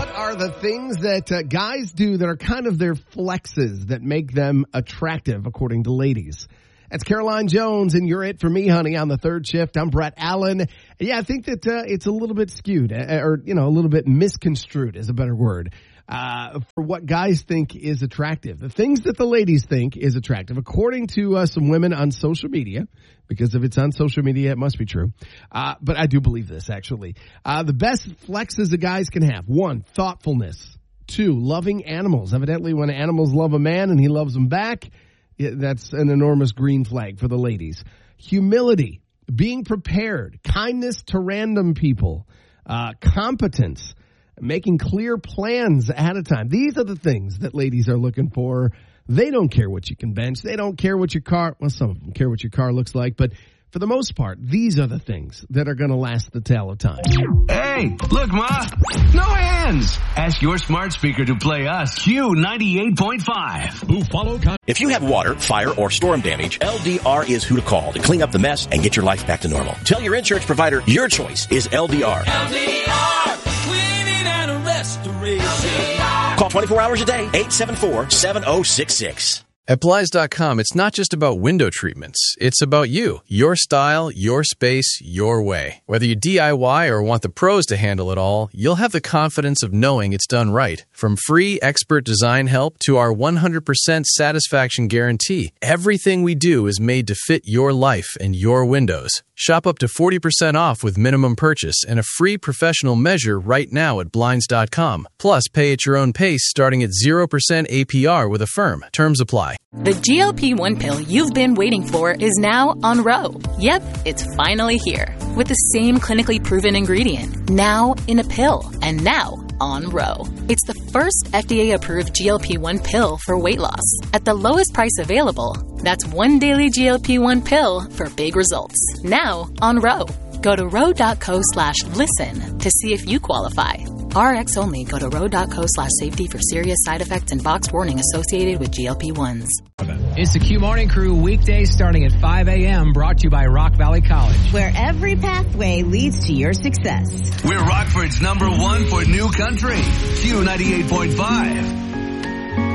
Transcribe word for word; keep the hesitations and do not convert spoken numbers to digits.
What are the things that uh, guys do that are kind of their flexes that make them attractive, according to ladies? That's Caroline Jones, and you're it for me, honey, on the third shift. I'm Brett Allen. Yeah, I think that uh, it's a little bit skewed, or, you know, a little bit misconstrued is a better word, uh, for what guys think is attractive. The things that the ladies think is attractive, according to uh, some women on social media, because if it's on social media, it must be true. Uh, but I do believe this, actually. Uh, the best flexes the guys can have. One, thoughtfulness. Two, loving animals. Evidently, when animals love a man and he loves them back, yeah, that's an enormous green flag for the ladies. Humility, being prepared, kindness to random people, uh, competence, making clear plans ahead of time. These are the things that ladies are looking for. They don't care what you can bench. They don't care what your car, well, some of them care what your car looks like, but for the most part, these are the things that are going to last the tale of time. Hey, look, Ma. No hands. Ask your smart speaker to play us. Q ninety-eight point five. Who follow con- If you have water, fire, or storm damage, L D R is who to call to clean up the mess and get your life back to normal. Tell your insurance provider your choice is L D R. L D R, cleaning and restoration. Call twenty-four hours a day, eight seven four, seven oh six six. At Blinds dot com, it's not just about window treatments. It's about you, your style, your space, your way. Whether you D I Y or want the pros to handle it all, you'll have the confidence of knowing it's done right. From free expert design help to our one hundred percent satisfaction guarantee, everything we do is made to fit your life and your windows. Shop up to forty percent off with minimum purchase and a free professional measure right now at Blinds dot com. Plus, pay at your own pace starting at zero percent A P R with Affirm. Terms apply. The G L P one pill you've been waiting for is now on Ro. Yep, it's finally here. With the same clinically proven ingredient. Now in a pill. And now on Ro. It's the first F D A-approved G L P one pill for weight loss. At the lowest price available. That's one daily G L P one pill for big results. Now on Ro. Go to ro.co slash listen to see if you qualify. R X only. Go to ro.co slash safety for serious side effects and box warning associated with G L P ones. It's the Q Morning Crew, weekdays starting at five a.m., brought to you by Rock Valley College. Where every pathway leads to your success. We're Rockford's number one for new country. Q ninety-eight point five.